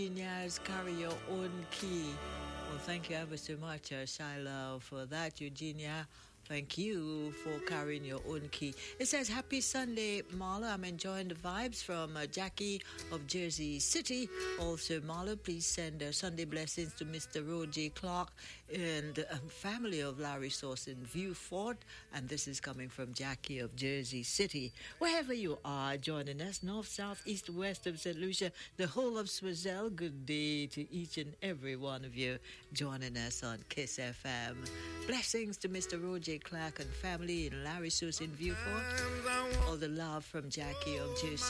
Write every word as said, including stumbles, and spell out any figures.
Eugenia's Carry Your Own Key. Well, thank you ever so much, uh, Shiloh, for that, Eugenia. Thank you for carrying your own key. It says, Happy Sunday, Marla. I'm enjoying the vibes from uh, Jackie of Jersey City. Also, Marla, please send uh, Sunday blessings to Mister Roger Clark and the uh, family of Larry Sauce in Viewfort. And this is coming from Jackie of Jersey City. Wherever you are joining us, north, south, east, west of Saint Lucia, the whole of Swazel, good day to each and every one of you joining us on Kiss F M. Blessings to Mister Roger Clark and family in Larry Sauce in Viewport. All the love from Jackie of Jersey